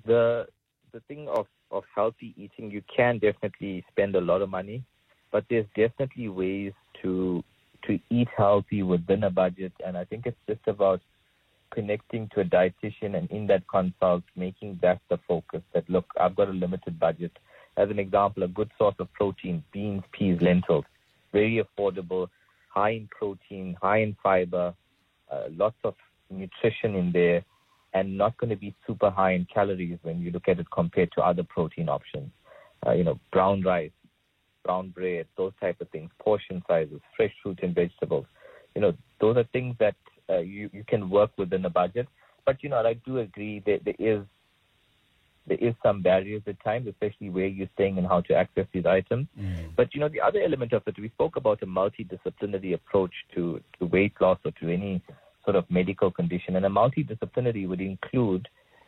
The thing of healthy eating, you can definitely spend a lot of money, but there's definitely ways to eat healthy within a budget. And I think it's just about connecting to a dietitian, and in that consult, making that the focus. That, look, I've got a limited budget. As an example, a good source of protein: beans, peas, lentils, very affordable, high in protein, high in fiber, lots of nutrition in there, and not going to be super high in calories when you look at it compared to other protein options. Brown rice, brown bread, those type of things, portion sizes, fresh fruit and vegetables. Those are things that you can work within a budget. But, I do agree that there is some barriers at times, especially where you're staying and how to access these items. But, the other element of it, we spoke about a multidisciplinary approach to weight loss or to any sort of medical condition. And a multidisciplinary would include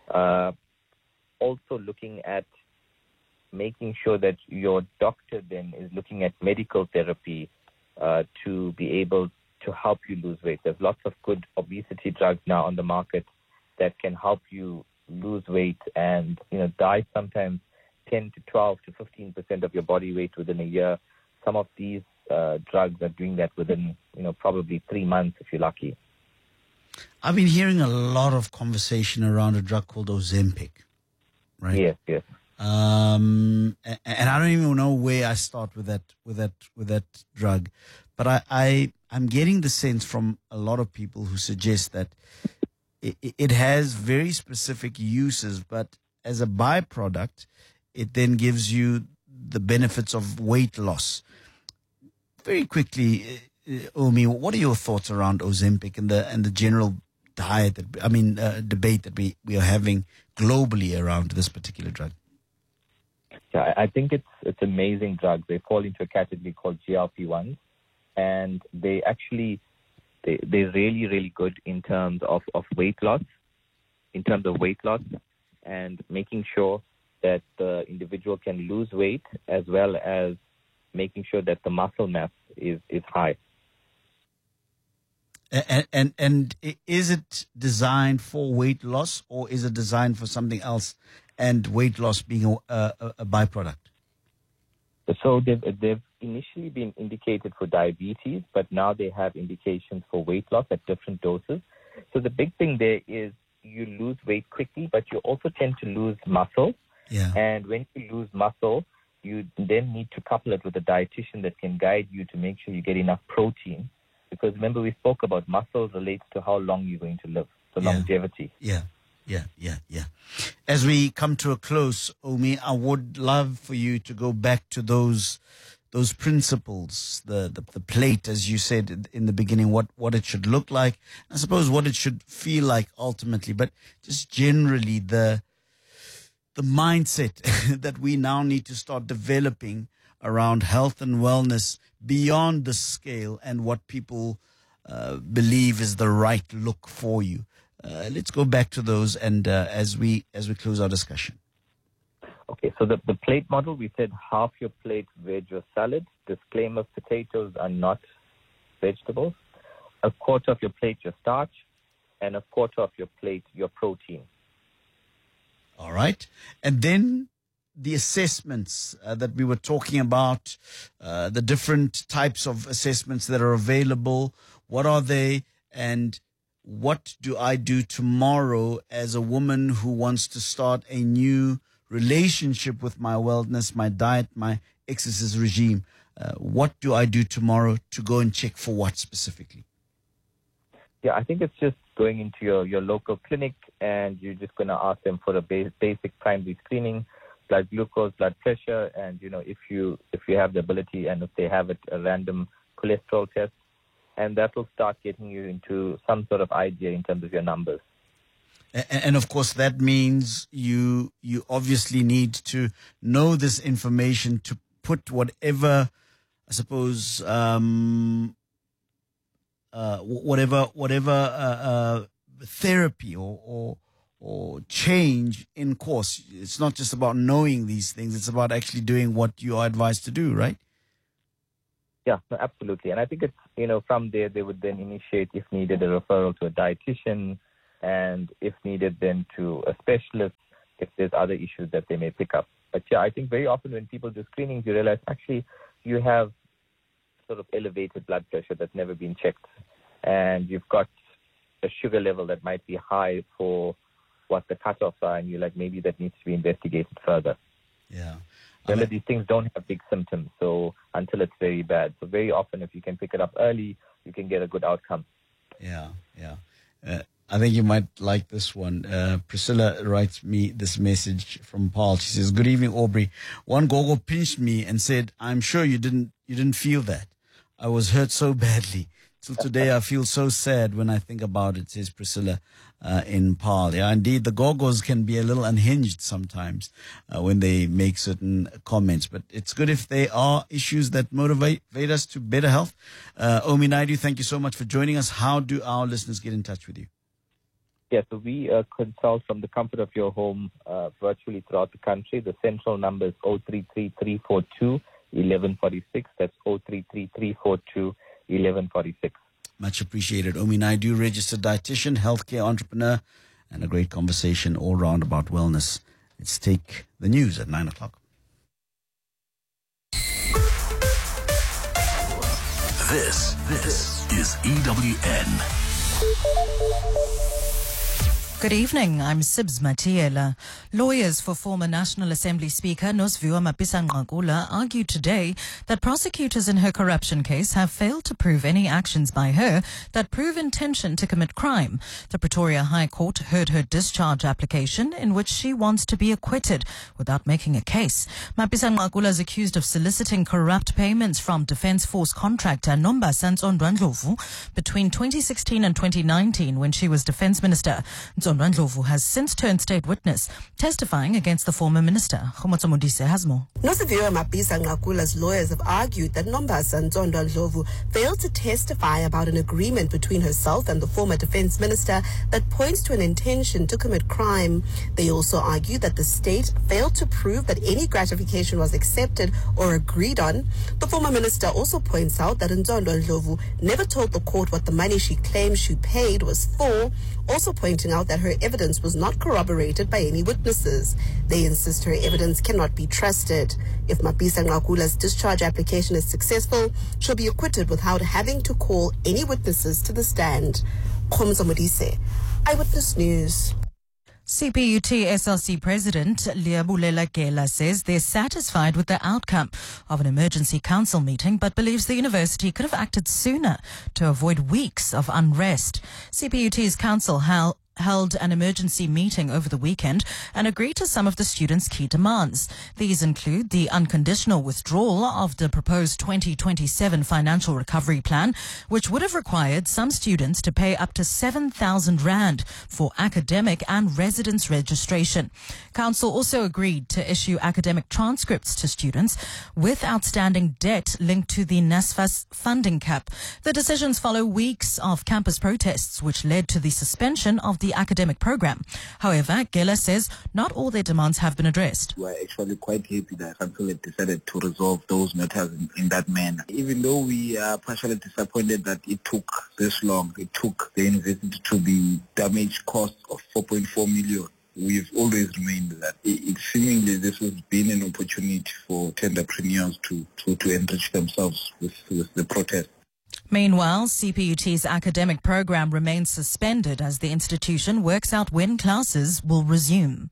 also looking at making sure that your doctor then is looking at medical therapy to be able to help you lose weight. There's lots of good obesity drugs now on the market that can help you lose weight and, die sometimes 10 to 12 to 15% of your body weight within a year. Some of these drugs are doing that within, probably 3 months if you're lucky. I've been hearing a lot of conversation around a drug called Ozempic, right? Yes. And I don't even know where I start with that drug, but I'm getting the sense from a lot of people who suggest that it has very specific uses, but as a byproduct, it then gives you the benefits of weight loss. Very quickly, Omi, what are your thoughts around Ozempic and the general debate that we are having globally around this particular drug? Yeah, I think it's amazing drugs. They fall into a category called GLP-1s, and they're really, really good in terms of weight loss, and making sure that the individual can lose weight, as well as making sure that the muscle mass is high. And is it designed for weight loss, or is it designed for something else, and weight loss being a byproduct? So they've initially been indicated for diabetes, but now they have indications for weight loss at different doses. So the big thing there is you lose weight quickly, but you also tend to lose muscle. Yeah. And when you lose muscle, you then need to couple it with a dietitian that can guide you to make sure you get enough protein. Because remember, we spoke about muscle relates to how long you're going to live, so longevity. Yeah. As we come to a close, Omi, I would love for you to go back to those principles, the plate, as you said in the beginning, what it should look like, I suppose what it should feel like ultimately, but just generally the mindset that we now need to start developing around health and wellness beyond the scale and what people believe is the right look for you. Let's go back to those and as we close our discussion. Okay, so the plate model, we said half your plate veg or salad. Disclaimer, potatoes are not vegetables. A quarter of your plate your starch, and a quarter of your plate your protein. All right. And then the assessments that we were talking about, the different types of assessments that are available. What are they? And what do I do tomorrow as a woman who wants to start a new relationship with my wellness, my diet, my exercise regime? What do I do tomorrow to go and check for what specifically? Yeah, I think it's just going into your local clinic, and you're just going to ask them for a basic primary screening, blood glucose, blood pressure, and if you have the ability, and if they have it, a random cholesterol test, and that will start getting you into some sort of idea in terms of your numbers. And of course, that means you obviously need to know this information to put whatever, I suppose, whatever therapy or change in course. It's not just about knowing these things. It's about actually doing what you are advised to do, right? Yeah, no, absolutely. And I think it's, from there, they would then initiate, if needed, a referral to a dietitian, and if needed, then to a specialist if there's other issues that they may pick up. But yeah, I think very often when people do screenings, you realize actually you have sort of elevated blood pressure that's never been checked, and you've got a sugar level that might be high for what the cutoffs are, and you're like, maybe that needs to be investigated further. Yeah. Remember, these things don't have big symptoms, so until it's very bad. So very often, if you can pick it up early, you can get a good outcome. Yeah. I think you might like this one. Priscilla writes me this message from Paul. She says, "Good evening, Aubrey. One gogo pinched me and said, 'I'm sure you didn't feel that. I was hurt so badly. Till today, I feel so sad when I think about it,' says Priscilla in Paarl. Yeah, indeed, the gogos can be a little unhinged sometimes when they make certain comments. But it's good if they are issues that motivate us to better health. Omi Naidu, thank you so much for joining us. How do our listeners get in touch with you? Yeah, so we consult from the comfort of your home virtually throughout the country. The central number is 033-342-1146. That's 033-342-1146. Much appreciated. Omi Naidu, registered dietitian, healthcare entrepreneur, and a great conversation all round about wellness. Let's take the news at 9 o'clock. This is EWN. Good evening, I'm Sibs Matiela. Lawyers for former National Assembly Speaker Nosiviwe Mapisa-Nqakula argued today that prosecutors in her corruption case have failed to prove any actions by her that prove intention to commit crime. The Pretoria High Court heard her discharge application in which she wants to be acquitted without making a case. Mapisa-Nqakula is accused of soliciting corrupt payments from Defence Force contractor Nombasa Ntsondwa-Ndlovu between 2016 and 2019 when she was Defence Minister. Ntsondwa-Ndlovu has since turned state witness, testifying against the former minister. Khomotso Modise has more. Nosiviwe Mapisa-Nqakula's lawyers have argued that Nombasa Ntsondwa-Ndlovu failed to testify about an agreement between herself and the former defence minister that points to an intention to commit crime. They also argue that the state failed to prove that any gratification was accepted or agreed on. The former minister also points out that Ntsondwa-Ndlovu never told the court what the money she claims she paid was for, also pointing out that her evidence was not corroborated by any witnesses. They insist her evidence cannot be trusted. If Mapisa-Nqakula's discharge application is successful, she'll be acquitted without having to call any witnesses to the stand. Khomotso Modise, Eyewitness News. CPUT SLC President Leabulela Gela says they're satisfied with the outcome of an emergency council meeting, but believes the university could have acted sooner to avoid weeks of unrest. CPUT's council held an emergency meeting over the weekend and agreed to some of the students' key demands. These include the unconditional withdrawal of the proposed 2027 financial recovery plan, which would have required some students to pay up to 7,000 rand for academic and residence registration. Council also agreed to issue academic transcripts to students with outstanding debt linked to the NSFAS funding cap. The decisions follow weeks of campus protests, which led to the suspension of the academic program. However, Gela says not all their demands have been addressed. We're actually quite happy that council had decided to resolve those matters in that manner. Even though we are partially disappointed that it took this long, it took the university to the damage cost of 4.4 million. We've always remained that. Seemingly this has been an opportunity for entrepreneurs to enrich themselves with the protest. Meanwhile, CPUT's academic program remains suspended as the institution works out when classes will resume.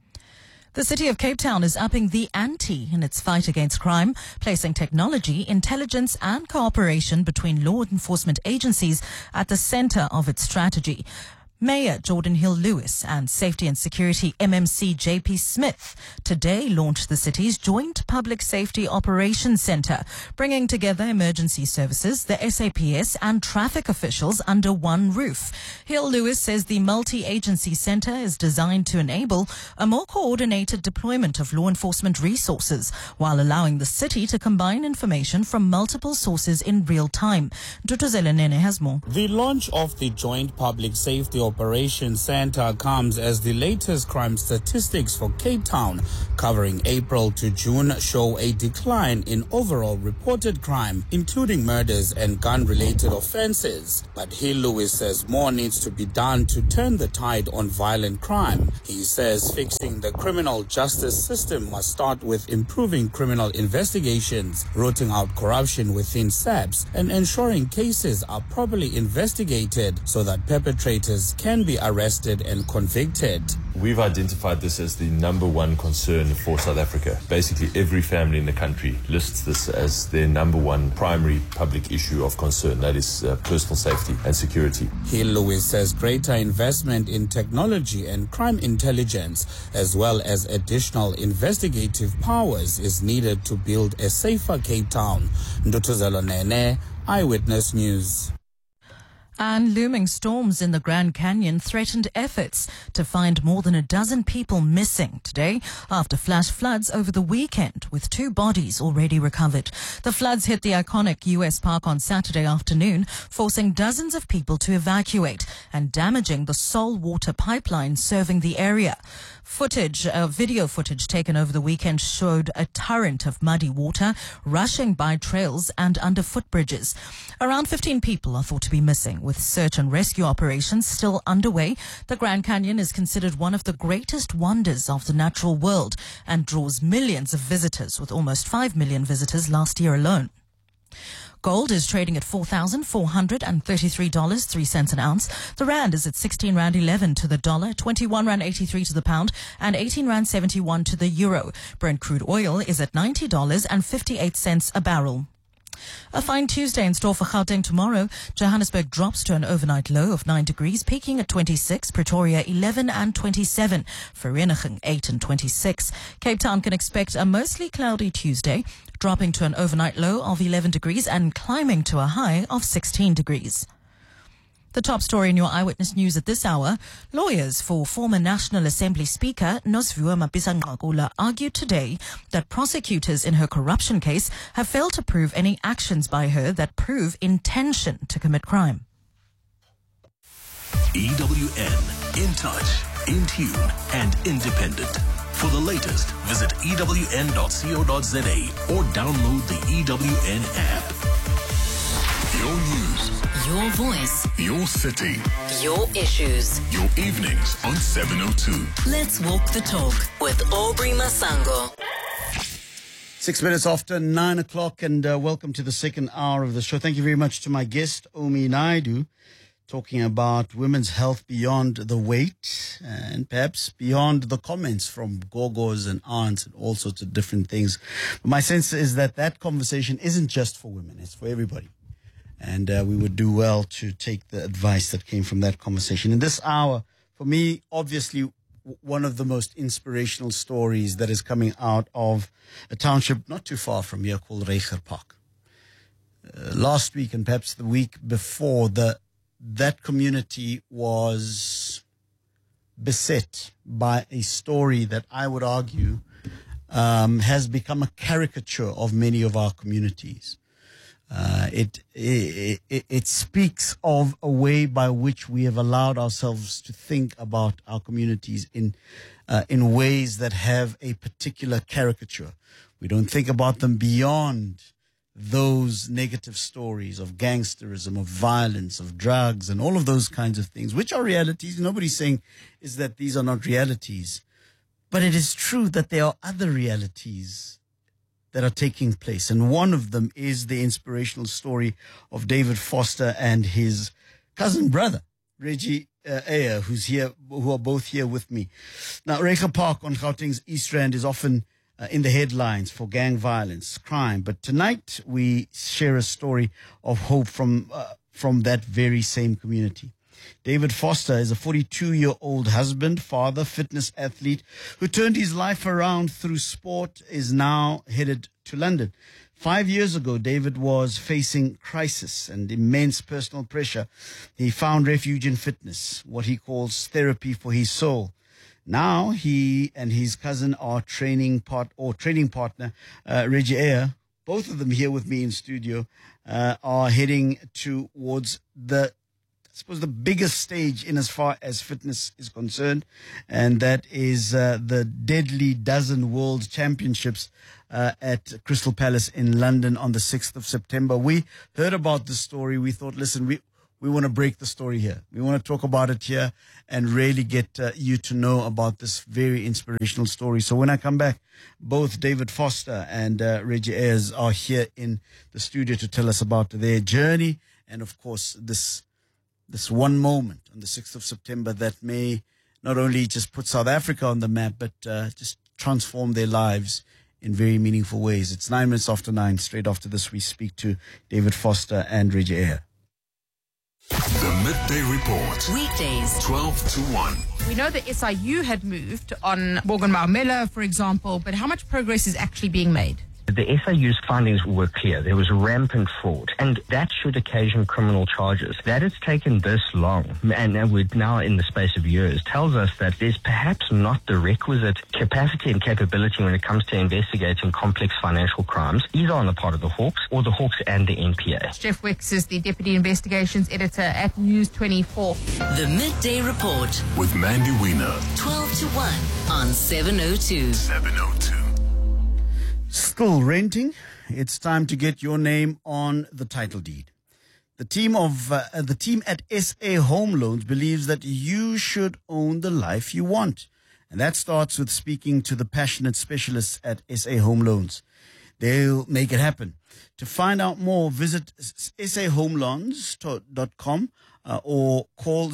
The City of Cape Town is upping the ante in its fight against crime, placing technology, intelligence and cooperation between law enforcement agencies at the centre of its strategy. Mayor Jordan Hill-Lewis and Safety and Security MMC JP Smith today launched the city's joint Public Safety Operations Centre, bringing together emergency services, the SAPS and traffic officials under one roof. Hill-Lewis says the multi-agency centre is designed to enable a more coordinated deployment of law enforcement resources while allowing the city to combine information from multiple sources in real time. Dutuzele Nene has more. The launch of the joint Public Safety Operations Centre comes as the latest crime statistics for Cape Town, covering April to June, show a decline in overall reported crime, including murders and gun-related offences. But Hill Lewis says more needs to be done to turn the tide on violent crime. He says fixing the criminal justice system must start with improving criminal investigations, rooting out corruption within SAPS, and ensuring cases are properly investigated so that perpetrators can be arrested and convicted. We've identified this as the number one concern for South Africa. Basically, every family in the country lists this as their number one primary public issue of concern, that is personal safety and security. Hill Lewis says greater investment in technology and crime intelligence, as well as additional investigative powers, is needed to build a safer Cape Town. Ndutuzelo Nene, Eyewitness News. And looming storms in the Grand Canyon threatened efforts to find more than a dozen people missing today after flash floods over the weekend, with 2 bodies already recovered. The floods hit the iconic U.S. park on Saturday afternoon, forcing dozens of people to evacuate and damaging the Sol water pipeline serving the area. Video footage taken over the weekend showed a torrent of muddy water rushing by trails and under footbridges. Around 15 people are thought to be missing, with search and rescue operations still underway. The Grand Canyon is considered one of the greatest wonders of the natural world and draws millions of visitors, with almost 5 million visitors last year alone. Gold is trading at $4,433.03 an ounce. The rand is at 16 rand 11 to the dollar, 21 rand 83 to the pound, and 18 rand 71 to the euro. Brent crude oil is at $90.58 a barrel. A fine Tuesday in store for Gauteng tomorrow. Johannesburg drops to an overnight low of 9 degrees, peaking at 26, Pretoria 11 and 27, Vereeniging 8 and 26. Cape Town can expect a mostly cloudy Tuesday, dropping to an overnight low of 11 degrees and climbing to a high of 16 degrees. The top story in your Eyewitness News at this hour: lawyers for former National Assembly Speaker Nosiviwe Mapisa-Nqakula argued today that prosecutors in her corruption case have failed to prove any actions by her that prove intention to commit crime. EWN, in touch, in tune, and independent. For the latest, visit ewn.co.za or download the EWN app. Your news, your voice, your city, your issues, your evenings on 702. Let's walk the talk with Aubrey Masango. 6 minutes after 9 o'clock, and welcome to the second hour of the show. Thank you very much to my guest, Omi Naidu, talking about women's health beyond the weight and perhaps beyond the comments from gogos and aunts and all sorts of different things. But my sense is that that conversation isn't just for women, it's for everybody. And we would do well to take the advice that came from that conversation. In this hour, for me, obviously, one of the most inspirational stories that is coming out of a township not too far from here called Reiger Park. Last week and perhaps the week before, that community was beset by a story that I would argue has become a caricature of many of our communities. It speaks of a way by which we have allowed ourselves to think about our communities in ways that have a particular caricature. We don't think about them beyond those negative stories of gangsterism, of violence, of drugs, and all of those kinds of things, which are realities. Nobody's saying is that these are not realities, but it is true that there are other realities that are taking place. And one of them is the inspirational story of David Foster and his cousin brother, Reggie Ayer, who are both here with me. Now, Reiger Park on Gauteng's East Rand is often in the headlines for gang violence, crime. But tonight we share a story of hope from that very same community. David Foster is a 42-year-old husband, father, fitness athlete who turned his life around through sport, is now headed to London. 5 years ago, David was facing crisis and immense personal pressure. He found refuge in fitness, what he calls therapy for his soul. Now he and his cousin are training partner, Reggie Ayer, both of them here with me in studio, are heading towards the suppose, the biggest stage in as far as fitness is concerned, and that is the Deadly Dozen World Championships at Crystal Palace in London on the 6th of September. We heard about this story. We thought, listen, we want to break the story here. We want to talk about it here and really get you to know about this very inspirational story. So when I come back, both David Foster and Reggie Ayers are here in the studio to tell us about their journey and, of course, this one moment on the 6th of September that may not only just put South Africa on the map, but just transform their lives in very meaningful ways. It's 9 minutes after 9. Straight after this, we speak to David Foster and Reggie Ayers. The Midday Report. Weekdays, 12 to 1. We know that SIU had moved on Morgan Maumela, for example, but how much progress is actually being made? The SIU's findings were clear. There was rampant fraud, and that should occasion criminal charges. That it's taken this long, and we're now in the space of years, tells us that there's perhaps not the requisite capacity and capability when it comes to investigating complex financial crimes, either on the part of the Hawks or the Hawks and the NPA. Jeff Wicks is the Deputy Investigations Editor at News 24. The Midday Report, With Mandy Wiener. 12 to 1 on 702. 702. Still renting? It's time to get your name on the title deed. The team at SA Home Loans believes that you should own the life you want. And that starts with speaking to the passionate specialists at SA Home Loans. They'll make it happen. To find out more, visit sahomeloans.com or call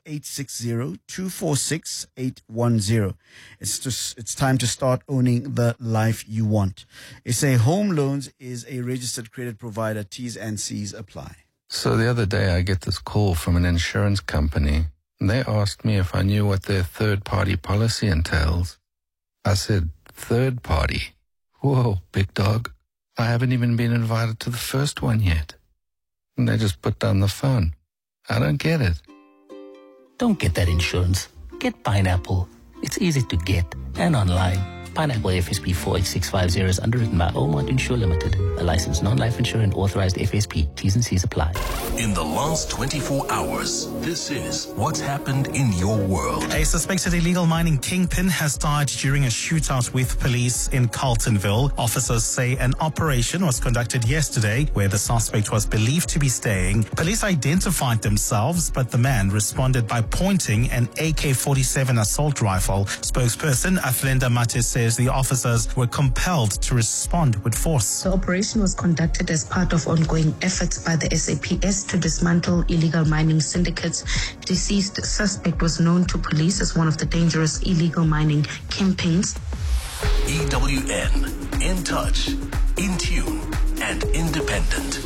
0860-246-810. It's time to start owning the life you want. SA Home Loans is a registered credit provider. T's and C's apply. So the other day I get this call from an insurance company. And they asked me if I knew what their third-party policy entails. I said, third party? Whoa, big dog. I haven't even been invited to the first one yet. And they just put down the phone. I don't get it. Don't get that insurance. Get Pineapple. It's easy to get and online. Pineapple FSP 48650 is underwritten by Omont Insure Limited, a licensed non-life insurer and authorized FSP. T's and C's apply. In the last 24 hours, this is what's happened in your world. A suspected illegal mining kingpin has died during a shootout with police in Carltonville. Officers say an operation was conducted yesterday where the suspect was believed to be staying. Police identified themselves, but the man responded by pointing an AK-47 assault rifle. Spokesperson Aflenda Mate says the officers were compelled to respond with force. The operation was conducted as part of ongoing efforts by the SAPS to dismantle illegal mining syndicates. Deceased suspect was known to police as one of the dangerous illegal mining kingpins. EWN, in touch, in tune, and independent.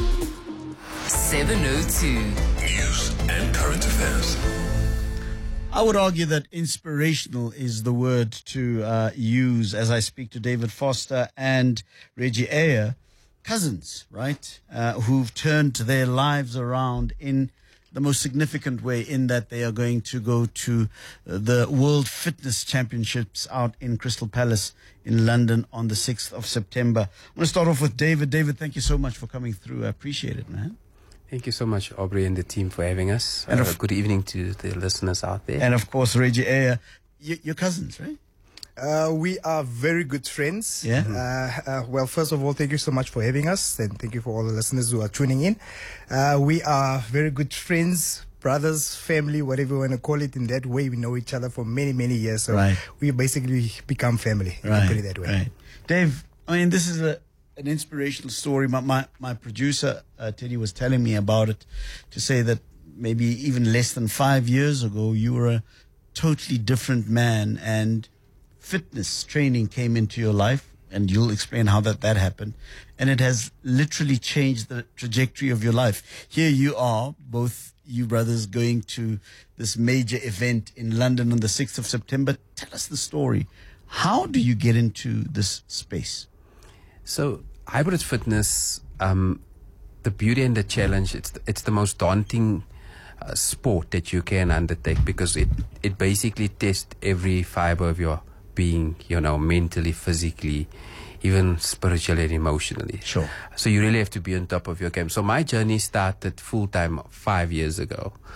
702. News and current affairs. I would argue that inspirational is the word to use as I speak to David Foster and Reggie Ayers, cousins, right, who've turned their lives around in the most significant way, in that they are going to go to the World Fitness Championships out in Crystal Palace in London on the 6th of September. I'm going to start off with David. David, thank you so much for coming through. I appreciate it, man. Thank you so much, Aubrey and the team, for having us. And good evening to the listeners out there. And of course, Reggie Ayers, you're cousins, right? We are very good friends. Yeah. Well, first of all, thank you so much for having us, and thank you for all the listeners who are tuning in. We are very good friends, brothers, family, whatever you want to call it. In that way, we know each other for many, many years. So we basically become family. You can put it that way. Right. Dave, I mean, this is an inspirational story. My producer, Teddy, was telling me about it, to say that maybe even less than 5 years ago, you were a totally different man, and fitness training came into your life, and you'll explain how that happened. And it has literally changed the trajectory of your life. Here you are, both you brothers, going to this major event in London on the 6th of September. Tell us the story. How do you get into this space? So hybrid fitness, the beauty and the challenge, it's the most daunting sport that you can undertake, because it basically tests every fiber of your being, mentally, physically, even spiritually and emotionally. Sure. So you really have to be on top of your game. So my journey started full-time 5 years ago.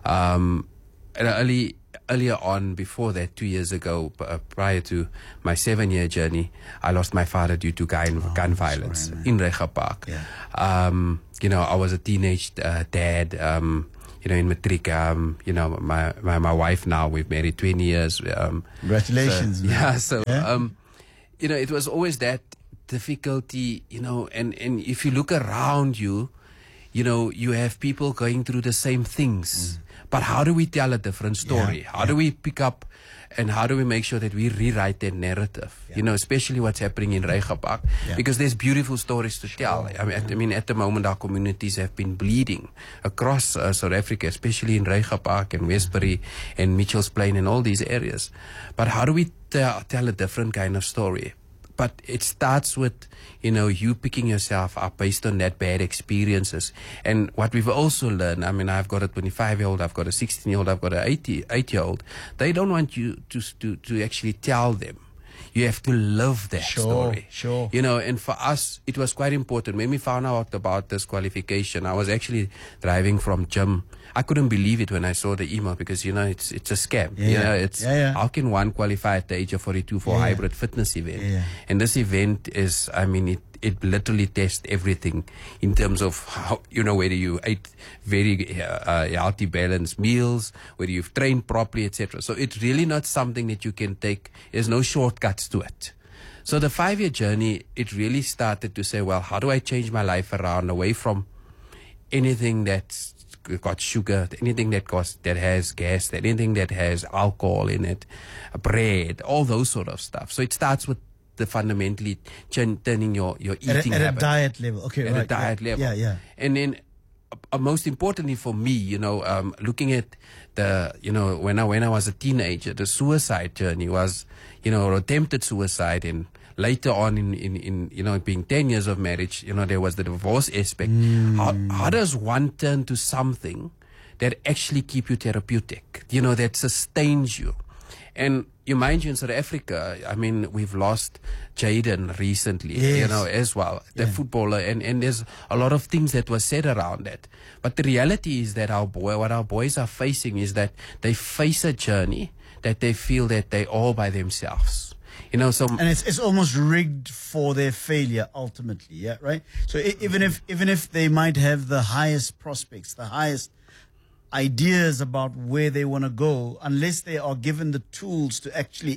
And earlier on, before that, 2 years ago, prior to my 7-year journey, I lost my father due to gun violence in Reiger Park. You know, I was a teenage dad, you know, in matric. You know, my wife now, we've married 20 years. Congratulations. You know, it was always that difficulty, you know, and if you look around you, you know, you have people going through the same things. But how do we tell a different story? How do we pick up and how do we make sure that we rewrite that narrative? You know, especially what's happening in Reiger Park, because there's beautiful stories to tell. I mean, at the moment, our communities have been bleeding across South Africa, especially in Reiger Park and Westbury and Mitchell's Plain and all these areas. But how do we tell a different kind of story? But it starts with, you know, you picking yourself up based on that bad experiences. And what we've also learned, I mean, I've got a 25-year-old, I've got a 16-year-old, I've got an 8-year-old. They don't want you to actually tell them. You have to live that story. Sure. You know, and for us, it was quite important. When we found out about this qualification, I was actually driving from gym. I couldn't believe it when I saw the email because, you know, it's a scam. You know, it's how can one qualify at the age of 42 for a hybrid fitness event? And this event is, I mean, it literally tests everything in terms of how, you know, whether you ate very healthy, balanced meals, whether you've trained properly, etc. So it's really not something that you can take. There's no shortcuts to it. So the 5-year journey, it really started to say, well, how do I change my life around away from anything that's got sugar, anything that has gas, anything that has alcohol in it, bread, all those sort of stuff. So it starts with the fundamentally turning your eating at habit. a diet level. Okay, at a diet level. And then most importantly for me, you know, looking at the, you know, when I was a teenager, the suicide journey was, you know, attempted suicide, and later on in you know, being 10 years of marriage, you know, there was the divorce aspect. How does one turn to something that actually keep you therapeutic, you know, that sustains you? And you mind you, in South Africa, I mean, we've lost Jaden recently, you know, as well, the footballer, and there's a lot of things that were said around that. But the reality is that what our boys are facing is that they face a journey that they feel that they're all by themselves. You know, so and it's almost rigged for their failure ultimately, right? So even if they might have the highest prospects, the highest ideas about where they want to go, unless they are given the tools to actually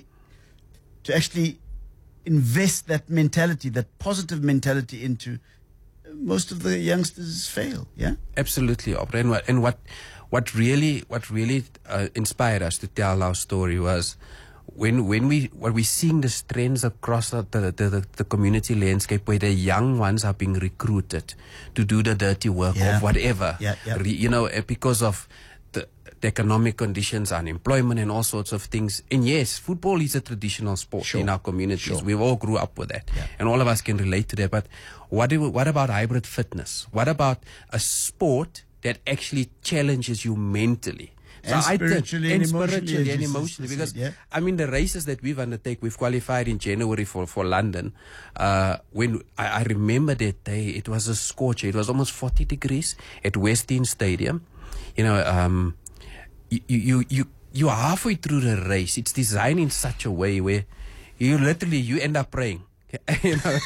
invest that mentality, that positive mentality into, most of the youngsters fail. Absolutely, Aubrey. And what really inspired us to tell our story was when we're seeing the trends across the community landscape, where the young ones are being recruited to do the dirty work of whatever, you know, because of the economic conditions, unemployment, and all sorts of things. And yes, football is a traditional sport in our communities. We all grew up with that, and all of us can relate to that. But what about hybrid fitness? What about a sport that actually challenges you mentally? And spiritually and emotionally. Because, I mean, the races that we've undertaken, we've qualified in January for London. When I remember that day, it was a scorcher. It was almost 40 degrees at West End Stadium. You know, you're halfway through the race. It's designed in such a way where you end up praying. You know,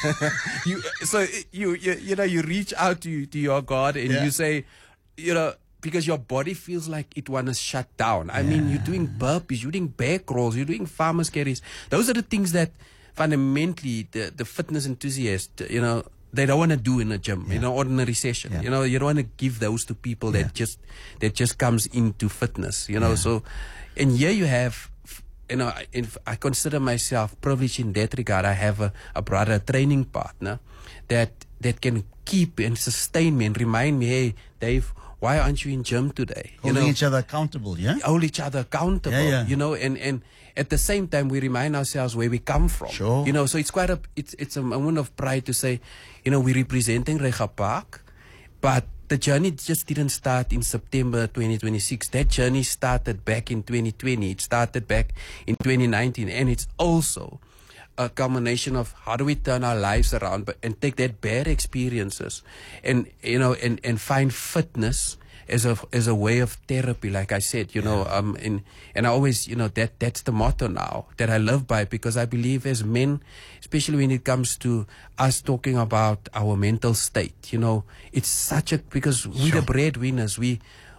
you reach out to your God and you say, you know, because your body feels like it wants to shut down. I mean, you're doing burpees, you're doing back rolls, you're doing farmer's carries. Those are the things that fundamentally the fitness enthusiast, you know, they don't want to do in a gym, in an ordinary session. You know, you don't want to give those to people that just comes into fitness, you know. So, and here you have, you know, I consider myself privileged in that regard. I have a brother, a training partner that can keep and sustain me and remind me, hey, Dave, why aren't you in gym today? Holding each other accountable, Hold each other accountable, you know, and at the same time, we remind ourselves where we come from. You know, so it's quite it's a moment of pride to say, you know, we're representing Reiger Park, but the journey just didn't start in September 2026. That journey started back in 2020. It started back in 2019, and it's also a culmination of how do we turn our lives around and take that bad experiences and, you know, and find fitness as a way of therapy, like I said, you know, and I always, you know, that's the motto now that I live by, because I believe as men, especially when it comes to us talking about our mental state, you know, it's such a, because we're the breadwinners, we're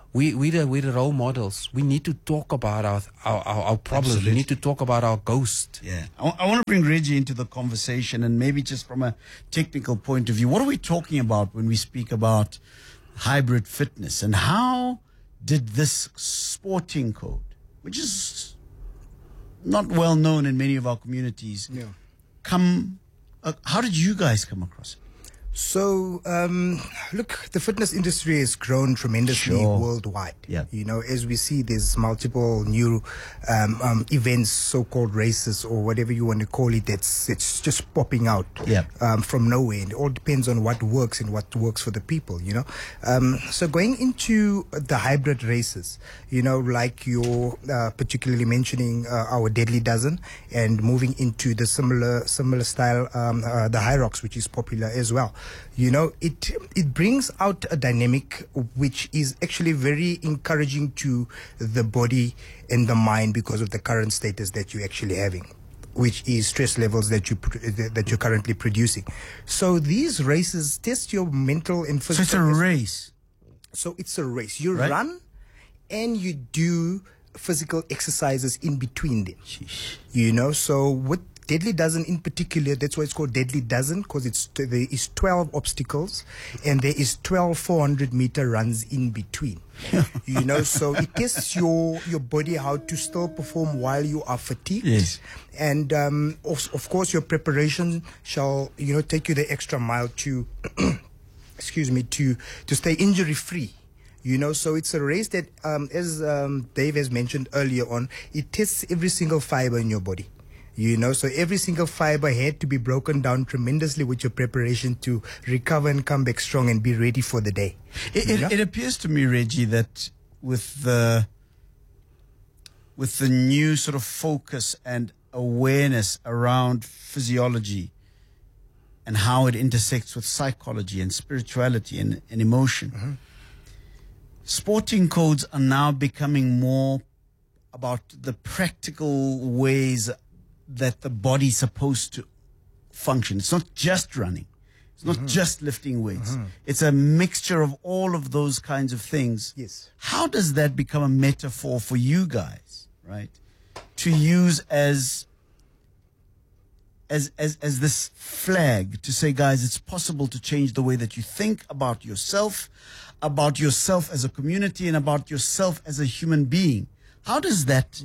the role models. We need to talk about our problems. Absolutely. We need to talk about our ghost. Yeah. I want to bring Reggie into the conversation, and maybe just from a technical point of view, what are we talking about when we speak about hybrid fitness, and how did this sporting code, which is not well known in many of our communities, come, how did you guys come across it? So, look, the fitness industry has grown tremendously worldwide. Yeah. You know, as we see, there's multiple new events, so-called races or whatever you want to call it. It's just popping out from nowhere. And it all depends on what works and what works for the people, you know. So going into the hybrid races, you know, like you're particularly mentioning our Deadly Dozen, and moving into the similar style, the High Rocks, which is popular as well. You know, it brings out a dynamic which is actually very encouraging to the body and the mind, because of the current status that you're actually having, which is stress levels that you're currently producing. So these races test your mental and physical. So it's a race. So it's a race. You run and you do physical exercises in between them. You know, so with Deadly Dozen in particular, that's why it's called Deadly Dozen, because there is 12 obstacles and there is 12 400-meter runs in between. You know, so it tests your body how to still perform while you are fatigued. Yes. And of course, your preparation shall, you know, take you the extra mile to, excuse me, to stay injury free. You know, so it's a race that, as Dave has mentioned earlier on, it tests every single fiber in your body. You know, so every single fiber had to be broken down tremendously with your preparation to recover and come back strong and be ready for the day. It appears to me, Reggie, that with the new sort of focus and awareness around physiology and how it intersects with psychology and spirituality and emotion, sporting codes are now becoming more about the practical ways that the body's supposed to function. It's not just running. It's not just lifting weights. It's a mixture of all of those kinds of things. Yes. How does that become a metaphor for you guys, right? To use as this flag to say, guys, it's possible to change the way that you think about yourself as a community, and about yourself as a human being. How does that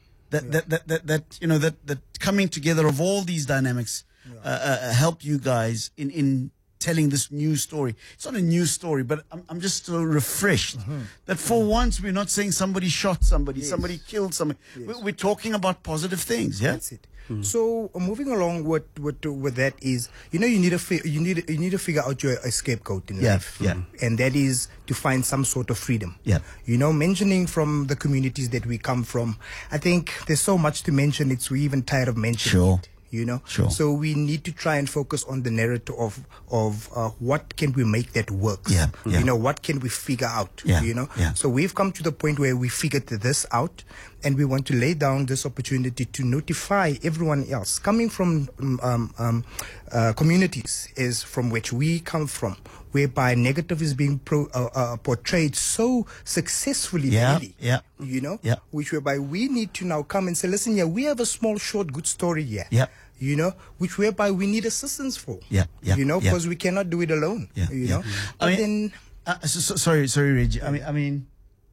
that coming together of all these dynamics help you guys in telling this new story? It's not a new story, but I'm just so refreshed that for once we're not saying somebody shot somebody, somebody killed somebody. We're talking about positive things. Yeah, that's it. So moving along with that is, you know, you need to figure out your scapegoat in life. And that is to find some sort of freedom. You know, mentioning from the communities that we come from, I think there's so much to mention, we're even tired of mentioning it. You know, so we need to try and focus on the narrative of what can we make that work. You know, what can we figure out? You know, so we've come to the point where we figured this out, and we want to lay down this opportunity to notify everyone else coming from communities is from which we come from, whereby negative is being portrayed so successfully, you know, which whereby we need to now come and say, listen, we have a small, short, good story here. You know, which whereby we need assistance for. You know, because we cannot do it alone. You know, I mean, sorry, Reggie. I mean,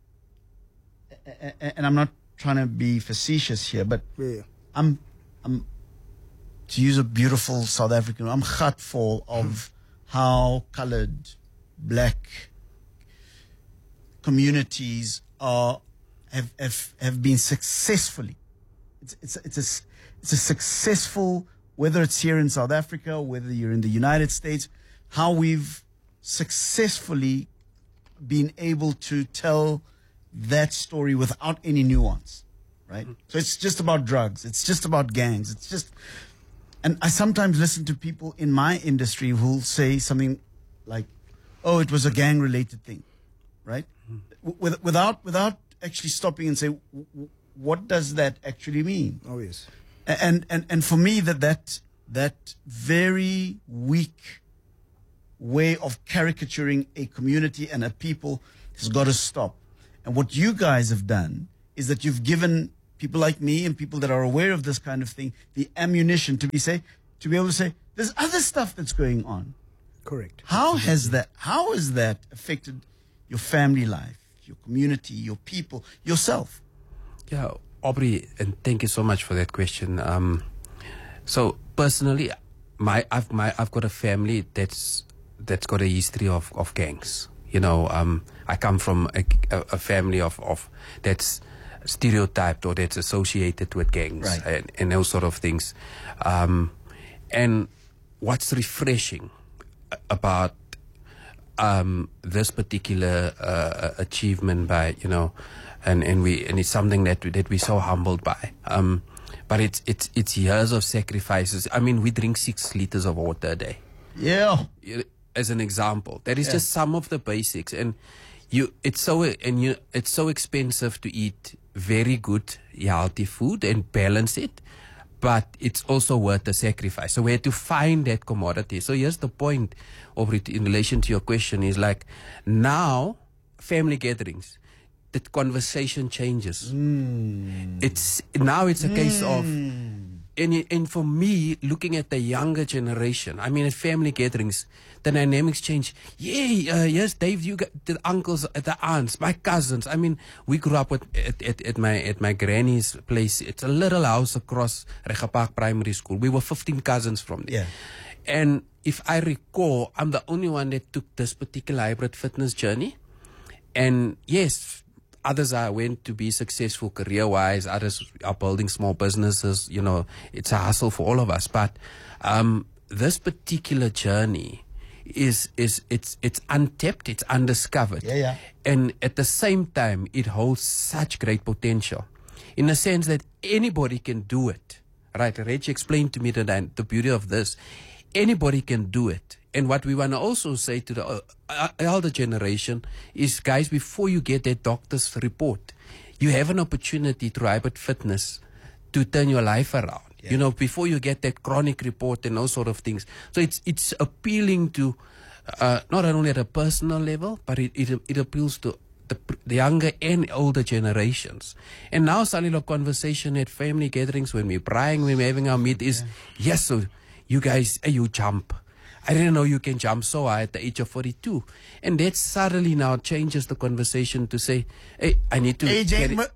and I'm not trying to be facetious here, but I'm to use a beautiful South African, I'm gutful of how colored black communities have been successfully. It's a successful, whether it's here in South Africa or whether you're in the United States, how we've successfully been able to tell that story without any nuance, right? So it's just about drugs. It's just about gangs. It's just, and I sometimes listen to people in my industry who'll say something like, oh, it was a gang-related thing, right? without actually stopping and say, what does that actually mean? Oh, yes. And for me, that very weak way of caricaturing a community and a people has got to stop. And what you guys have done is that you've given people like me and people that are aware of this kind of thing the ammunition to be able to say, there's other stuff that's going on. Correct. How has that affected your family life, your community, your people, yourself? Yeah, Aubrey, and thank you so much for that question. So personally, I've got a family that's got a history of gangs. You know, I come from a family of that's stereotyped or that's associated with gangs, right, and those sort of things. And what's refreshing about this particular achievement by, you know, and it's something that we're so humbled by. But it's years of sacrifices. I mean, we drink 6 liters of water a day. Yeah. As an example, that is just some of the basics, and it's so expensive to eat very good, healthy food and balance it, but it's also worth the sacrifice. So we have to find that commodity. So here's the point, Aubrey, in relation to your question, is like now family gatherings, the conversation changes. It's a case of. And for me, looking at the younger generation, I mean, at family gatherings, the dynamics change. Yes, Dave, you got the uncles, the aunts, my cousins. I mean, we grew up at my granny's place. It's a little house across Rega Park Primary School. We were 15 cousins from there. Yeah. And if I recall, I'm the only one that took this particular hybrid fitness journey. And yes, others went to be successful career-wise. Others are building small businesses. You know, it's a hustle for all of us. But this particular journey it's untapped. It's undiscovered. Yeah. And at the same time, it holds such great potential, in the sense that anybody can do it. Right? Reggie explained to me the beauty of this. Anybody can do it. And what we want to also say to the elder generation is, guys, before you get that doctor's report, you have an opportunity through hybrid fitness to turn your life around. Yeah. You know, before you get that chronic report and those sort of things. So it's appealing to not only at a personal level, but it appeals to the younger and older generations. And now suddenly the conversation at family gatherings, when we're praying, when we're having our meet, is, yes, so you guys, you jump. I didn't know you can jump so high at the age of 42. And that suddenly now changes the conversation to say, hey, I need to... Age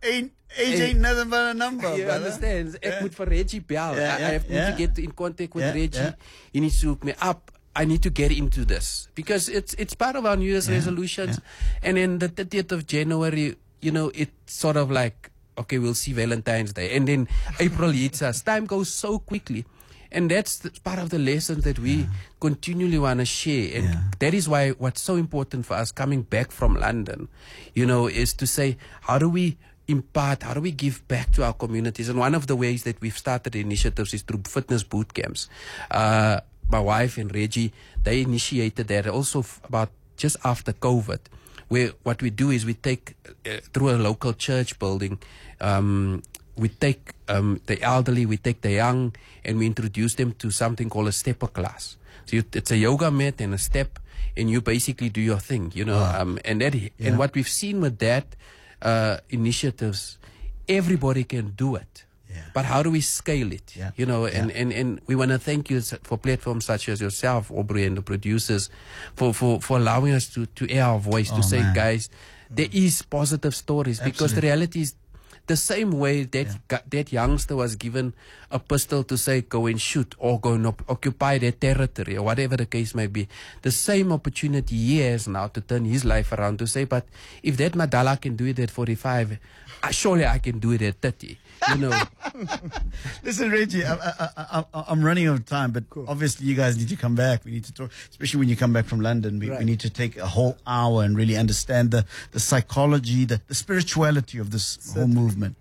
ain't nothing but a number. You understand? Ek moet vir Reggie bel. I have to get in contact with Reggie. He needs to hook me up. I need to get into this. Because it's part of our New Year's resolutions. And then the 30th of January, you know, it's sort of like, okay, we'll see Valentine's Day. And then April hits us. Time goes so quickly. And that's part of the lessons that we continually want to share. And that is why what's so important for us coming back from London, you know, is to say, how do we impart, how do we give back to our communities? And one of the ways that we've started initiatives is through fitness boot camps. My wife and Reggie, they initiated that also about just after COVID, where what we do is we take, through a local church building, we take the elderly, we take the young, and we introduce them to something called a stepper class. So it's a yoga mat and a step, and you basically do your thing, you know. And what we've seen with that initiatives, everybody can do it. But how do we scale it? You know, and we want to thank you for platforms such as yourself, Aubrey, and the producers for allowing us to air our voice, to say, guys, there is positive stories. Because the reality is, the same way that youngster was given a pistol to say, go and shoot, or go and occupy their territory, or whatever the case may be, the same opportunity he has now to turn his life around, to say, but if that Madala can do it at 45, surely I can do it at 30. You know. Listen, Reggie, I'm running out of time, but obviously you guys need to come back. We need to talk, especially when you come back from London. We need to take a whole hour and really understand the psychology, the spirituality of this whole movement.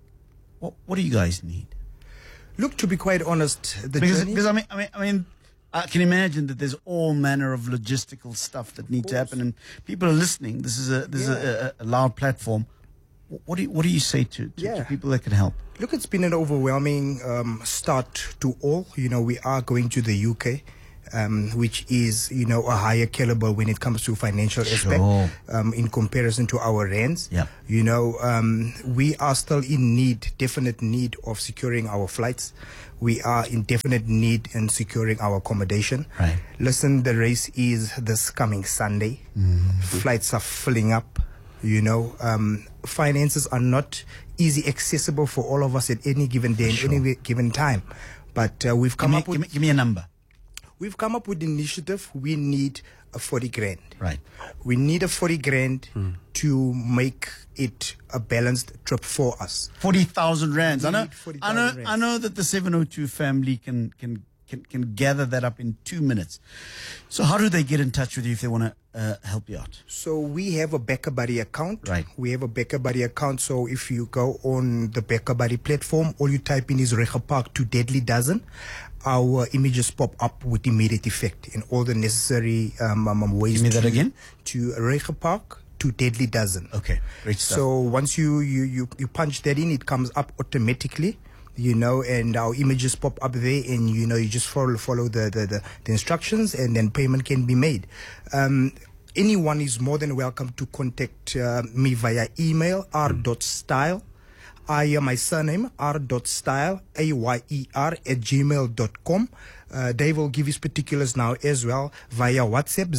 What do you guys need? Look, to be quite honest, because I mean, I can imagine that there's all manner of logistical stuff that need to happen, and people are listening. This is a loud platform. What do you say to people that can help? Look, it's been an overwhelming start to all. We are going to the UK. Which is, a higher caliber when it comes to financial aspect in comparison to our rands. Yeah. We are still in definite need of securing our flights. We are in definite need in securing our accommodation. Right. Listen, the race is this coming Sunday. Flights are filling up. Finances are not easy accessible for all of us at any given day, at any given time. But we've come up with... Give me a number. We've come up with an initiative. We need a 40 grand. Right. We need a 40 grand to make it a balanced trip for us. 40,000 rands. I know that the 702 family can gather that up in 2 minutes. So how do they get in touch with you if they want to help you out? So we have a Backer Buddy account. Right. We have a Backer Buddy account. So if you go on the Backer Buddy platform, all you type in is Rega Park to Deadly Dozen. Our images pop up with immediate effect in all the necessary ways. Give me that again. To Rega Park to Deadly Dozen. Okay, great stuff. So once you punch that in, it comes up automatically. And our images pop up there, and you just follow the instructions, and then payment can be made. Anyone is more than welcome to contact me via email r.style. I am my surname r.style ayer@gmail.com. Dave will give his particulars now as well via WhatsApp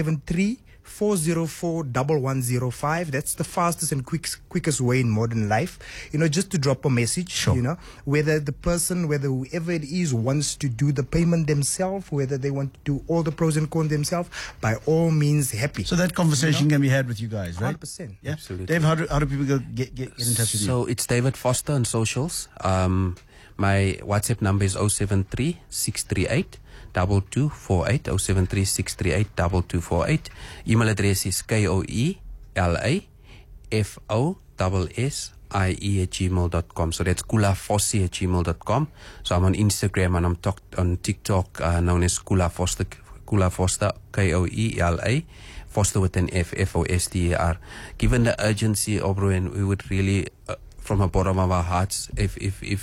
073-404-1105. That's the fastest and quickest way in modern life. Just to drop a message. Sure. Whether whoever it is wants to do the payment themselves, whether they want to do all the pros and cons themselves, by all means, happy. So that conversation can be had with you guys, right? 100%. Yeah, absolutely. Dave, how do people get in touch with you? So it's David Foster on socials. My WhatsApp number is 073-638. 2248 073-638-2248. Email address is koelafosie@gmail.com. So that's kulafosie@gmail.com. So I'm on Instagram and I'm on TikTok, known as Kula Foster, Koela, Foster with an F, Foster. Given the urgency, Obroen, we would really, from the bottom of our hearts, if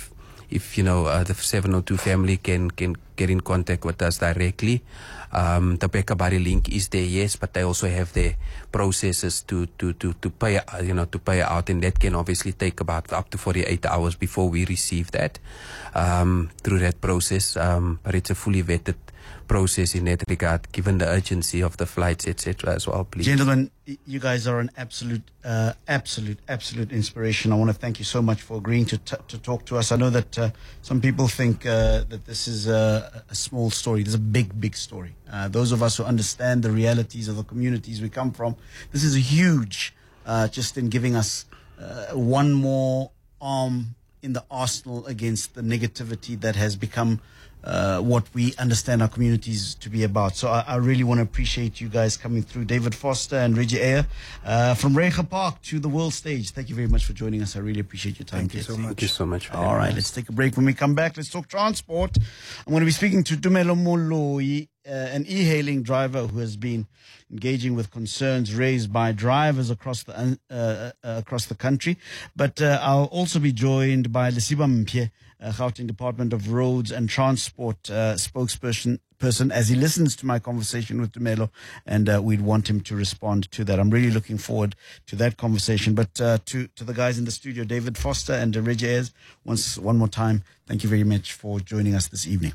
the 702 family can get in contact with us directly. The Backer Buddy link is there, yes, but they also have their processes to pay out, and that can obviously take about up to 48 hours before we receive that through that process. But it's a fully vetted process in that regard, given the urgency of the flights, etc. as well, please. Gentlemen, you guys are an absolute inspiration. I want to thank you so much for agreeing to talk to us. I know that some people think that this is a small story. This is a big story. Those of us who understand the realities of the communities we come from, this is huge, just in giving us one more arm in the arsenal against the negativity that has become what we understand our communities to be about. So I really want to appreciate you guys coming through. David Foster and Reggie Ayer from Rega Park to the world stage. Thank you very much for joining us. I really appreciate your time. Thank you so much. Thank you so much. All right, let's take a break. When we come back, let's talk transport. I'm going to be speaking to Tumelo Moloi, an e-hailing driver who has been engaging with concerns raised by drivers across the country. But I'll also be joined by Lesiba Mpye, Gauteng Department of Roads and Transport spokesperson, as he listens to my conversation with Tumelo, and we'd want him to respond to that. I'm really looking forward to that conversation. But to the guys in the studio, David Foster and Reggie Ayers, one more time, thank you very much for joining us this evening.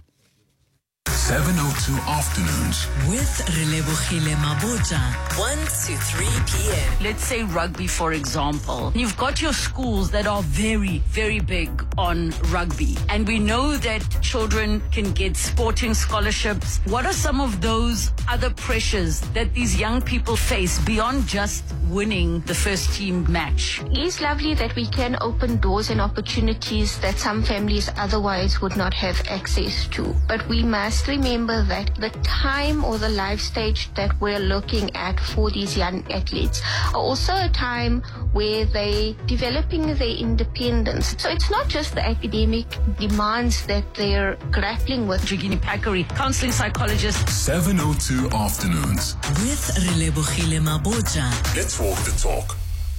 702 Afternoons with Relebogile Mabota, 1 to 3 p.m. Let's say rugby, for example. You've got your schools that are very, very big on rugby. And we know that children can get sporting scholarships. What are some of those other pressures that these young people face beyond just winning the first team match? It's lovely that we can open doors and opportunities that some families otherwise would not have access to. But we must remember that the time or the life stage that we're looking at for these young athletes are also a time where they're developing their independence. So it's not just the academic demands that they're grappling with. Jigini Pakari, counseling psychologist. 702 Afternoons. With Relebogile Maboja. Let's walk the talk.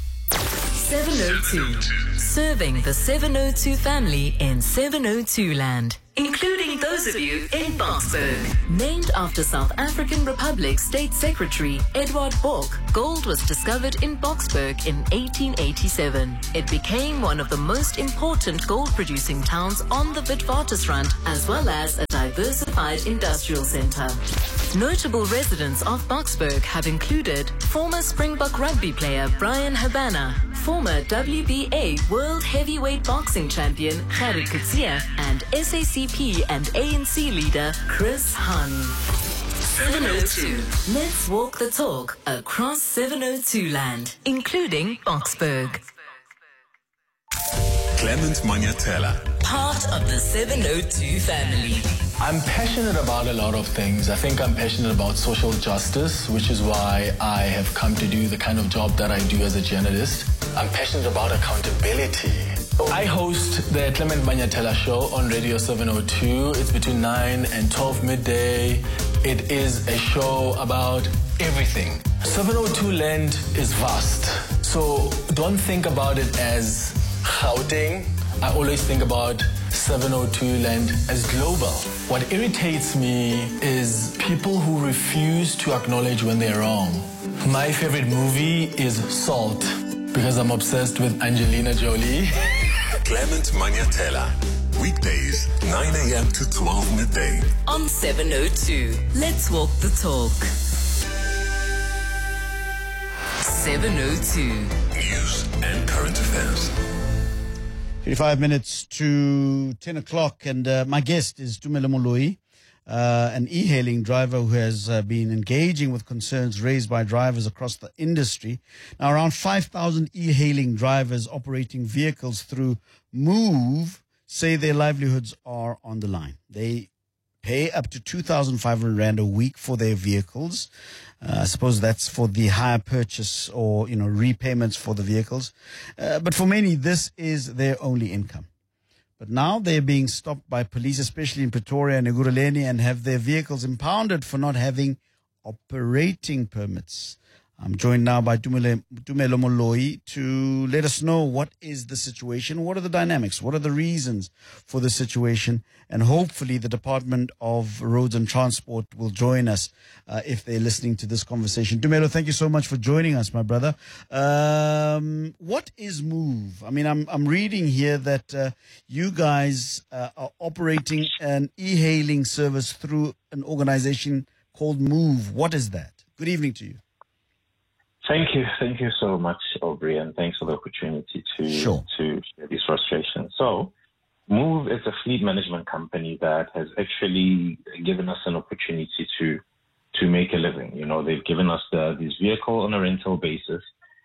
702. Serving the 702 family in 702 land, including those of you in Boksburg. Named after South African Republic State Secretary Edward Bork, gold was discovered in Boksburg in 1887. It became one of the most important gold-producing towns on the Witwatersrand, as well as a diversified industrial center. Notable residents of Boksburg have included former Springbok rugby player Brian Habana, former WBA World Heavyweight Boxing Champion Gerrit Coetzee, and SACP and ANC leader Chris Hun. 702. Let's walk the talk across 702 land, including Boksburg. Clement Manyatela. Part of the 702 family. I'm passionate about a lot of things. I think I'm passionate about social justice, which is why I have come to do the kind of job that I do as a journalist. I'm passionate about accountability. I host the Clement Manyatela Show on Radio 702. It's between 9 and 12 midday. It is a show about everything. 702 land is vast. So don't think about it as Gauteng. I always think about 702 land as global. What irritates me is people who refuse to acknowledge when they're wrong. My favorite movie is Salt because I'm obsessed with Angelina Jolie. Clement Manyatela. Weekdays, 9 a.m. to 12 midday. On 702. Let's walk the talk. 702. News and current affairs. 55 minutes to 10 o'clock, and my guest is Tumelo Moloi, an e-hailing driver who has been engaging with concerns raised by drivers across the industry. Now, around 5,000 e-hailing drivers operating vehicles through Move say their livelihoods are on the line. They pay up to 2,500 Rand a week for their vehicles. I suppose that's for the hire purchase or, repayments for the vehicles. But for many, this is their only income. But now they're being stopped by police, especially in Pretoria and Ekurhuleni, and have their vehicles impounded for not having operating permits. I'm joined now by Tumelo Moloi to let us know what is the situation, what are the dynamics, what are the reasons for the situation, and hopefully the Department of Roads and Transport will join us if they're listening to this conversation. Tumelo, thank you so much for joining us, my brother. What is Move? I mean, I'm reading here that you guys are operating an e-hailing service through an organization called Move. What is that? Good evening to you. Thank you so much, Aubrey, and thanks for the opportunity to share these frustrations. So, Move is a fleet management company that has actually given us an opportunity to make a living. They've given us this vehicle on a rent-owned basis,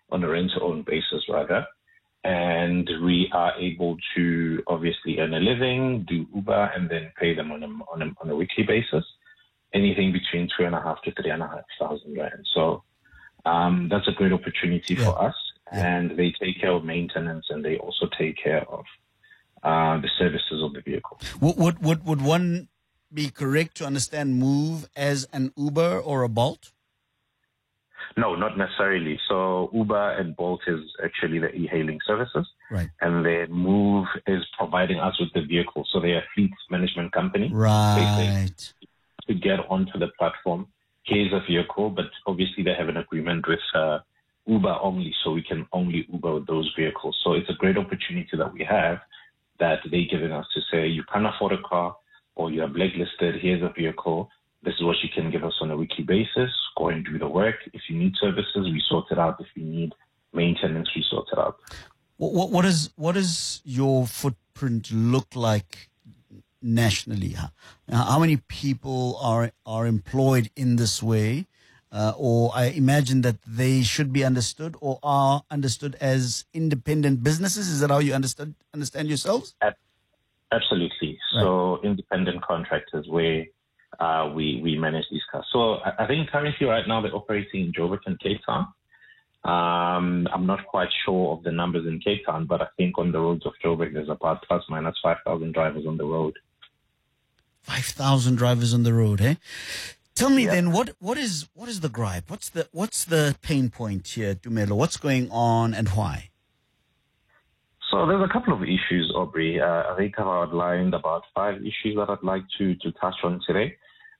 and we are able to obviously earn a living, do Uber, and then pay them on a weekly basis, anything between 2,500 to 3,500 Rand. So. That's a great opportunity for us, and they take care of maintenance, and they also take care of the services of the vehicle. Would one be correct to understand Move as an Uber or a Bolt? No, not necessarily. So Uber and Bolt is actually the e-hailing services, right? And then Move is providing us with the vehicle. So they are a fleet management company, right? To get onto the platform. Here's a vehicle, but obviously they have an agreement with Uber only, so we can only Uber those vehicles. So it's a great opportunity that we have that they're giving us to say, you can't afford a car or you are blacklisted, here's a vehicle, this is what you can give us on a weekly basis, go and do the work. If you need services, we sort it out. If you need maintenance, we sort it out. What does your footprint look like nationally? How many people are employed in this way? Or I imagine that they should be understood or are understood as independent businesses. Is that how you understand yourselves? Absolutely. Right. So independent contractors where we manage these cars. So I think currently right now they're operating in Joburg and Cape Town. I'm not quite sure of the numbers in Cape Town, but I think on the roads of Joburg there's about plus minus 5,000 drivers on the road. 5,000 drivers on the road, eh? Tell me then, what is the gripe? What's the pain point here, Tumelo? What's going on and why? So there's a couple of issues, Aubrey. I think I've outlined about 5 issues that I'd like to touch on today.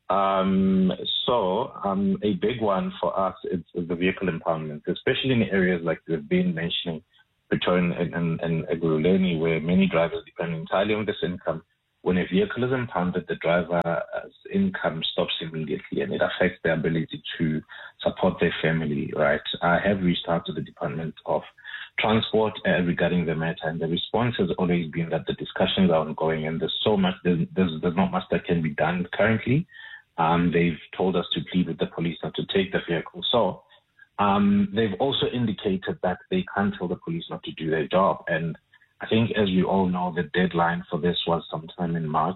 A big one for us is the vehicle impoundment, especially in areas like we've been mentioning, Pretoria and Ekurhuleni, where many drivers depend entirely on this income. When a vehicle is impounded, the driver's income stops immediately, and it affects their ability to support their family, right? I have reached out to the Department of Transport regarding the matter, and the response has always been that the discussions are ongoing, and there's not much that can be done currently. They've told us to plead with the police not to take the vehicle. So they've also indicated that they can't tell the police not to do their job, and I think, as we all know, the deadline for this was sometime in March.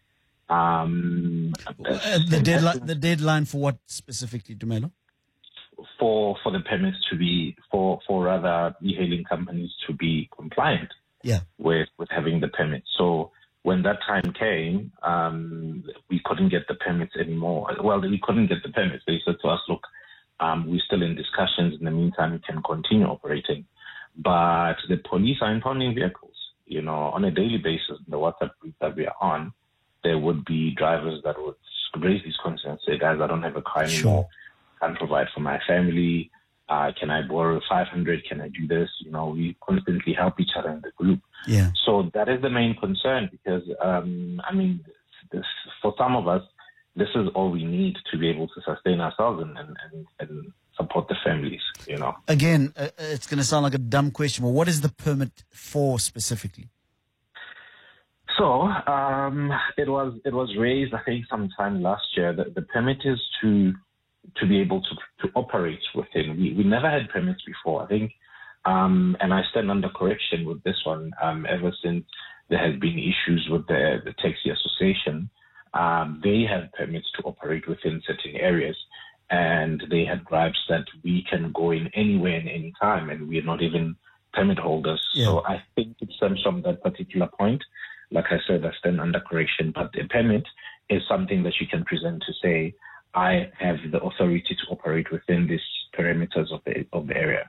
The deadline for what specifically, Tumelo? For the permits to be for rather e-hailing companies to be compliant with having the permits. So when that time came, we couldn't get the permits anymore. Well, we couldn't get the permits. They said to us, look, we're still in discussions. In the meantime, we can continue operating. But the police are impounding vehicles. You know, on a daily basis, in the WhatsApp group that we are on, there would be drivers that would raise these concerns, say, guys, I don't have a car anymore. Can't provide for my family. Can I borrow 500? Can I do this? You know, we constantly help each other in the group. Yeah. So that is the main concern because, for some of us, this is all we need to be able to sustain ourselves and support the families, you know. Again, it's going to sound like a dumb question, but what is the permit for specifically? So it was raised, I think, sometime last year. The permit is to be able to operate within. We never had permits before, I think, and I stand under correction with this one. Ever since there has been issues with the taxi association, they have permits to operate within certain areas. And they had gripes that we can go in anywhere and any time, and we're not even permit holders. Yeah. So I think it stems from that particular point. Like I said, I stand under correction, but the permit is something that you can present to say, I have the authority to operate within these perimeters of the area.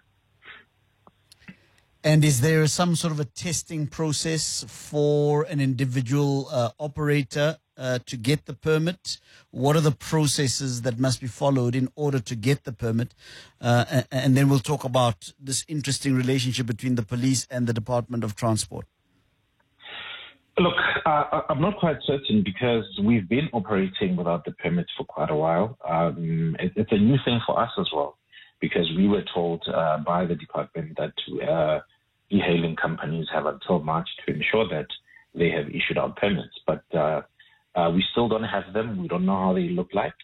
And is there some sort of a testing process for an individual operator to get the permit? What are the processes that must be followed in order to get the permit? And then we'll talk about this interesting relationship between the police and the Department of Transport. Look, I'm not quite certain because we've been operating without the permits for quite a while. It's a new thing for us as well because we were told by the department that e-hailing companies have until March to ensure that they have issued out permits. But we still don't have them. We don't know how they look like.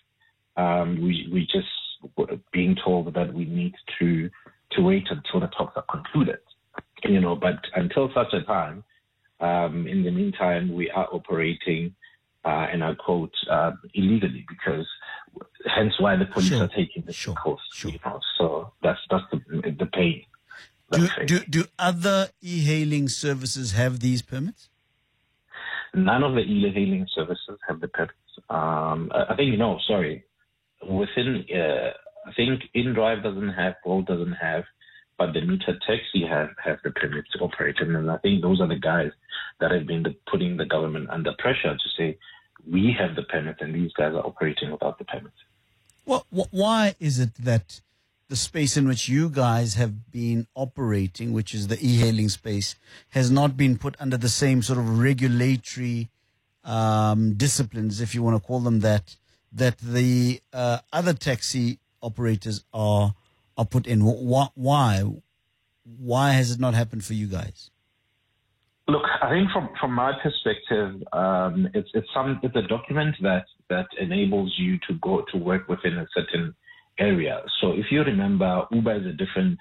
We just being told that we need to wait until the talks are concluded. You know, but until such a time, in the meantime, we are operating, and I quote, illegally because hence why the police are taking the course. You know, so that's the pain. Do other e-hailing services have these permits? None of the e-hailing services have the permits. I think, no, sorry. Within, I think InDrive doesn't have, Bolt doesn't have, but the meter taxi have the permits to operate. And I think those are the guys that have been putting the government under pressure to say, we have the permit and these guys are operating without the permit. Well, why is it that the space in which you guys have been operating, which is the e-hailing space, has not been put under the same sort of regulatory disciplines, if you want to call them that the other taxi operators are put in? Why has it not happened for you guys? Look, I think from my perspective, it's a document that enables you to go to work within a certain area. So if you remember, Uber is a different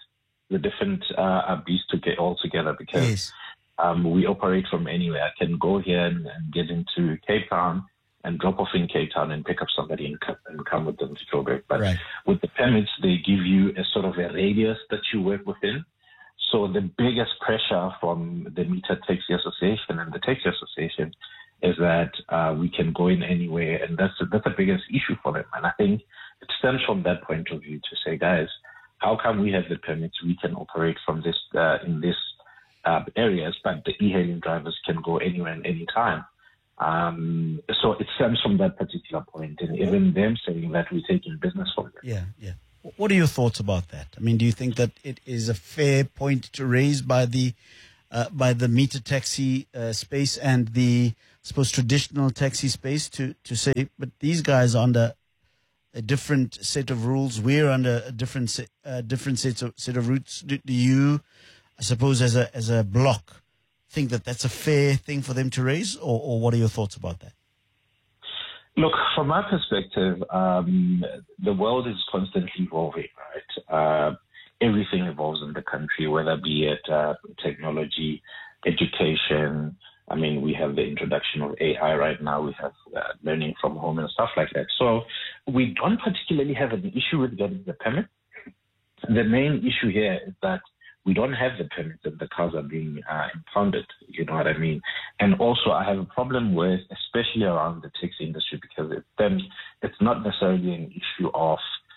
beast to get all together because we operate from anywhere. I can go here and get into Cape Town and drop off in Cape Town and pick up somebody and come with them to Joburg. But Right. with the permits, they give you a sort of a radius that you work within. So the biggest pressure from the Meter Taxi Association and the Taxi Association is that we can go in anywhere, and that's the biggest issue for them. And I think it stems from that point of view to say, guys, how come we have the permits, we can operate from this in this areas, but the e-hailing drivers can go anywhere and any time. So it stems from that particular point, and even them saying that we're taking business from them. Yeah, yeah. What are your thoughts about that? I mean, do you think that it is a fair point to raise by the meter taxi space and the, I suppose, traditional taxi space to say, but these guys are under a different set of rules, we're under a different set of routes. Do you, I suppose, as a bloc, think that that's a fair thing for them to raise, or what are your thoughts about that? Look, from my perspective, the world is constantly evolving, right? Everything evolves in the country, whether be it technology, education. I mean, we have the introduction of AI right now. We have learning from home and stuff like that. So we don't particularly have an issue with getting the permit. The main issue here is that we don't have the permits and the cars are being impounded, you know what I mean? And also I have a problem with, especially around the taxi industry, because it's not necessarily an issue of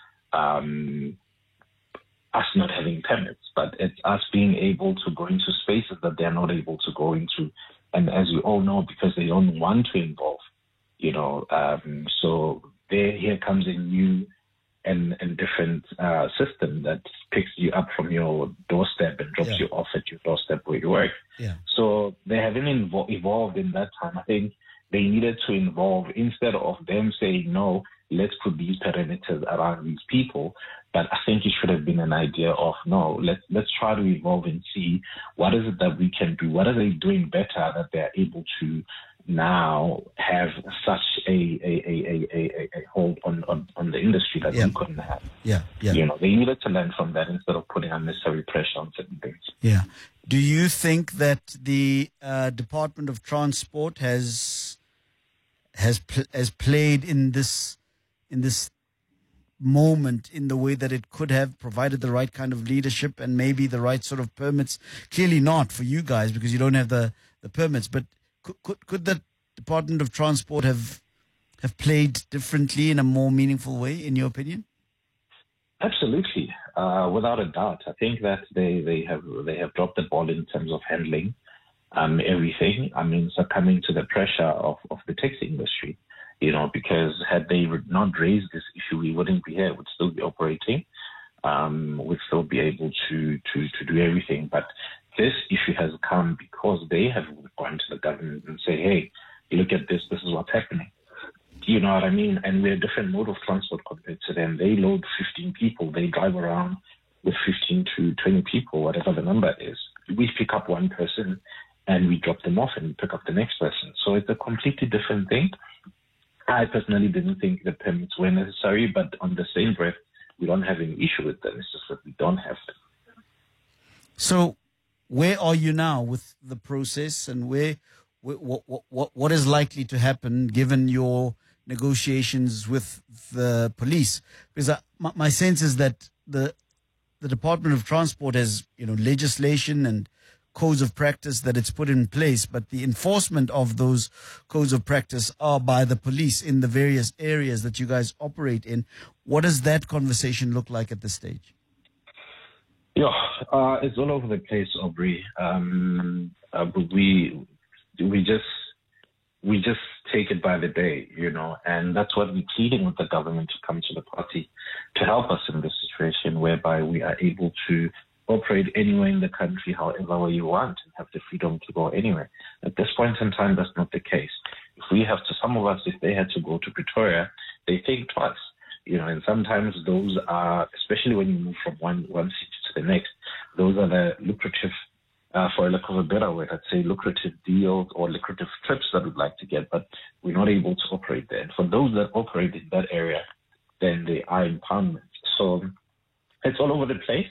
us not having permits, but it's us being able to go into spaces that they're not able to go into. And as we all know, because they don't want to involve, you know, so here comes a new and different system that picks you up from your doorstep and drops you off at your doorstep where you work. Yeah. So they haven't evolved in that time. I think they needed to involve, instead of them saying, no, let's put these parameters around these people. But I think it should have been an idea of, no, let's try to evolve and see what is it that we can do. What are they doing better that they're able to now have such a hold on the industry that we couldn't have. Yeah. You know, they needed to learn from that instead of putting unnecessary pressure on certain things. Yeah. Do you think that the Department of Transport has played in this moment in the way that it could have provided the right kind of leadership and maybe the right sort of permits? Clearly not for you guys because you don't have the permits, but could the Department of Transport have played differently in a more meaningful way, in your opinion? Absolutely, without a doubt. I think that they have dropped the ball in terms of handling everything. I mean, succumbing to the pressure of the taxi industry, you know, because had they not raised this issue, we wouldn't be here. We'd still be operating. We'd still be able to do everything. But this issue has come because they have gone to the government and say, hey, look at this. This is what's happening. You know what I mean? And we're a different mode of transport compared to them. They load 15 people. They drive around with 15 to 20 people, whatever the number is. We pick up one person and we drop them off and we pick up the next person. So it's a completely different thing. I personally didn't think the permits were necessary, but on the same breath, we don't have any issue with them. It's just that we don't have them. So where are you now with the process, and what is likely to happen given your negotiations with the police? Because my sense is that the Department of Transport has, you know, legislation and codes of practice that it's put in place, but the enforcement of those codes of practice are by the police in the various areas that you guys operate in. What does that conversation look like at this stage? Yeah, it's all over the place, Aubrey. We just take it by the day, you know, and that's what we're pleading with the government to come to the party to help us in this situation, whereby we are able to operate anywhere in the country, however way you want, and have the freedom to go anywhere. At this point in time, that's not the case. If we have to, some of us, if they had to go to Pretoria, they think twice. You know, and sometimes those are, especially when you move from one city to the next, those are the lucrative, for lack of a better word, I'd say lucrative deals or lucrative trips that we'd like to get, but we're not able to operate there. And for those that operate in that area, then they are impoundment. So it's all over the place,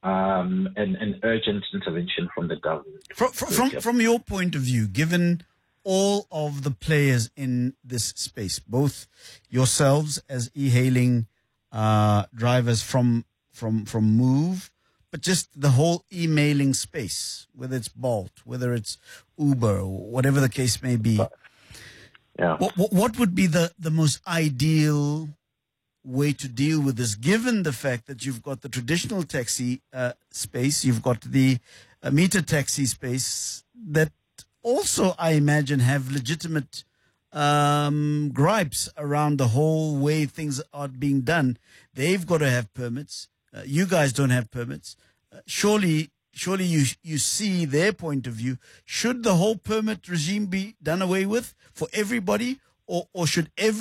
and urgent intervention from the government. From your point of view, given all of the players in this space, both yourselves as e-hailing drivers from Move, but just the whole emailing space, whether it's Bolt, whether it's Uber, or whatever the case may be. Yeah. What would be the most ideal way to deal with this, given the fact that you've got the traditional taxi space, you've got the meter taxi space that also, I imagine, have legitimate gripes around the whole way things are being done. They've got to have permits. You guys don't have permits. Surely you see their point of view. Should the whole permit regime be done away with for everybody, or should every